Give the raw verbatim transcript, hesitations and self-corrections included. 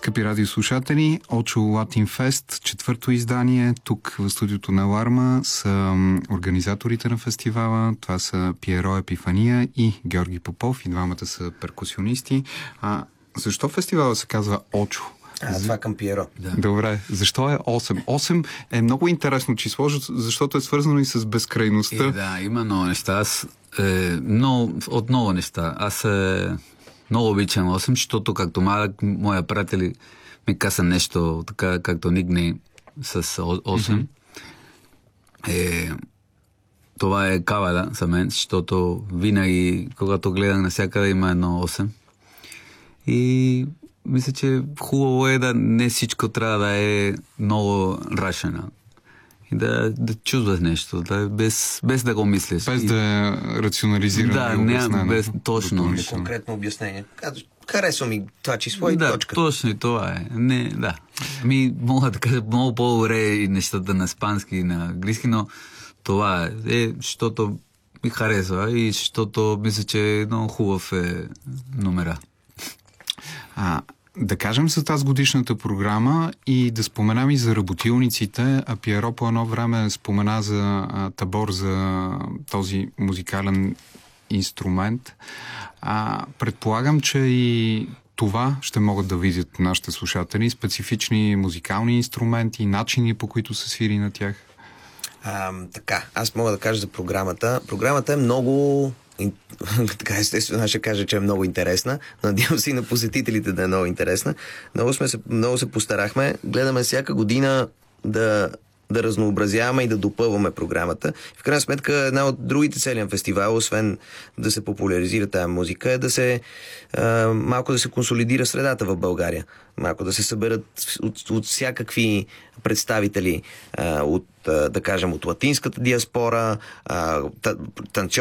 Скъпи радиослушатели, Очо Латин Фест, четвърто издание. Тук в студиото на Аларма са организаторите на фестивала. Това са Пиеро Епифания и Георги Попов. И двамата са перкусионисти. А защо фестивала се казва Очо? А, това към Пиеро. Да. Добре, защо е осем? осем е много интересно число, защото е свързано и с безкрайността. И, да, има много неща. Аз, е, много, от много неща. Аз е, много обичам осем, защото както малък моя приятели ми каза нещо, така както никне с осем. Mm-hmm. Е, това е кавала за мен, защото винаги, когато гледам навсякъде, има едно осем. И мисля, че хубаво е да не всичко трябва да е много рашено. И да, да чувстваш нещо, да, без, без да го мислиш. Без да е рационализирано. Да, не, без, точно. Конкретно обяснение. Харесва ми това число и да, точка. Да, точно и това е. Не, да. Ми мога да кажа много по-добре и нещата на испански и на английски, но това е, е защото ми харесва и защото мисля, че е много хубав е номера. А, да кажем за тази годишната програма и да споменам и за работилниците. А Пиеро по едно време спомена за а, табор за този музикален инструмент. А, предполагам, че и това ще могат да видят нашите слушатели. Специфични музикални инструменти, начини по които се свири на тях. А, така, аз мога да кажа за програмата. Програмата е много... така естествено ще кажа, че е много интересна. Надявам се и на посетителите да е много интересна. Много, сме се, много се постарахме. Гледаме всяка година да, да разнообразяваме и да допълваме програмата. В крайна сметка, една от другите цели на фестивала, освен да се популяризира тази музика, е да се а, малко да се консолидира средата в България. Малко да се съберат от, от всякакви представители, а, от, а, да кажем, от латинската диаспора, а, танцор